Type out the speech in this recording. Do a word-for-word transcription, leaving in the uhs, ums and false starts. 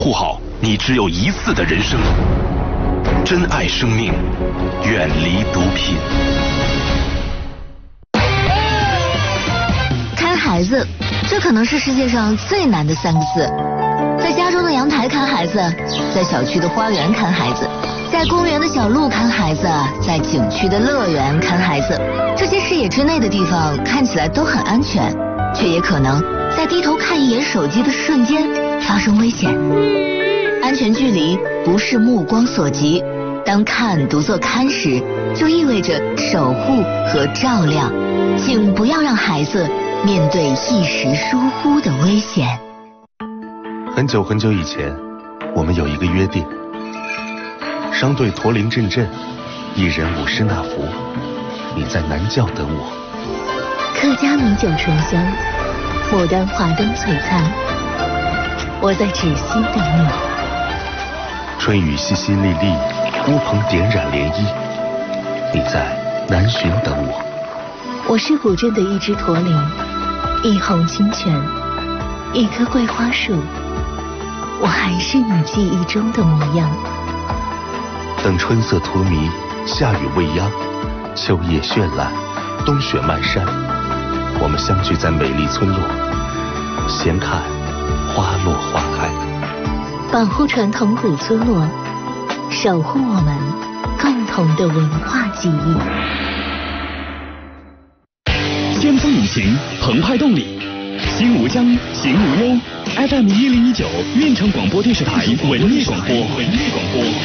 护好你只有一次的人生，珍爱生命，远离毒品。 看孩子，这可能是世界上最难的三个字。在家中的阳台看孩子，在小区的花园看孩子，在公园的小路看孩子，在景区的乐园看孩子。这些视野之内的地方看起来都很安全，却也可能在低头看一眼手机的瞬间发生危险。安全距离不是目光所及，当看读作看时，就意味着守护和照亮。请不要让孩子面对一时疏忽的危险。 很久很久以前，我们有一个约定：商队驼铃阵阵，一人舞诗那福。你在南教等我。 客家米酒醇香，牡丹华灯璀璨。我在芷溪等你。 春雨淅淅沥沥，乌篷点染涟漪。你在南浔等我。 我是古镇的一只驼铃，一泓清泉，一棵桂花树，我还是你记忆中的模样。 等春色荼蘼，夏雨未央，秋叶绚烂，冬雪漫山，我们相聚在美丽村落，闲看花落花开。 保护传统古村落，守护我们共同的文化记忆。 先锋引擎，澎湃动力，心无疆，行无忧。F M 一零一九，运城广播电视台文艺广播，文艺广播。